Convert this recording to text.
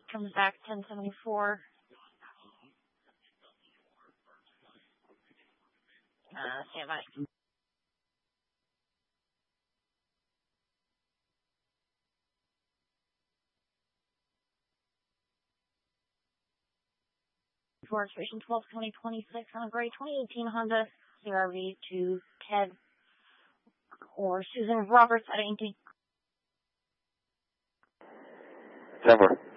Comes back 1074. Stand by. For registration 12/20/26 on a gray 2018 Honda CRV to Ted or Susan Roberts at 18. Denver.